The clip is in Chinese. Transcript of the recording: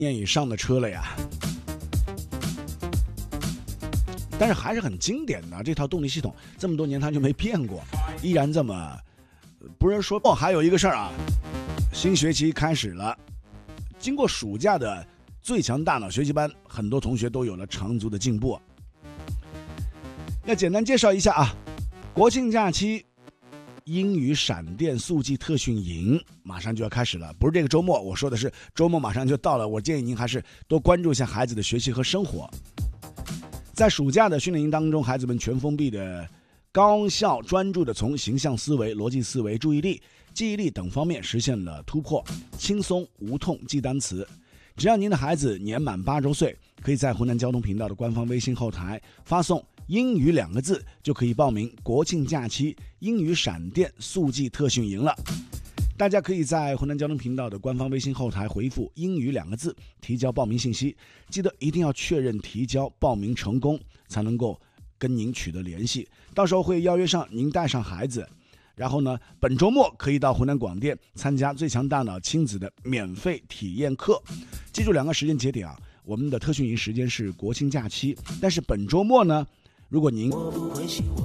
年以上的车了呀，但是还是很经典的这套动力系统，这么多年它就没变过，依然这么。不是说还有一个事儿啊，新学期开始了，经过暑假的最强大脑学习班，很多同学都有了长足的进步。要简单介绍一下啊，国庆假期英语闪电速记特训营马上就要开始了，不是这个周末，我说的是周末马上就到了。我建议您还是多关注一下孩子的学习和生活。在暑假的训练营当中，孩子们全封闭的高效专注的从形象思维、逻辑思维、注意力、记忆力等方面实现了突破，轻松无痛记单词。只要您的孩子年满8周岁，可以在湖南交通频道的官方微信后台发送英语2个字，就可以报名国庆假期英语闪电速记特训营了。大家可以在湖南交通频道的官方微信后台回复英语2个字提交报名信息，记得一定要确认提交报名成功，才能够跟您取得联系，到时候会邀约上您带上孩子，然后呢，本周末可以到湖南广电参加最强大脑亲子的免费体验课。记住2个时间节点啊，我们的特训营时间是国庆假期，但是本周末呢，如果您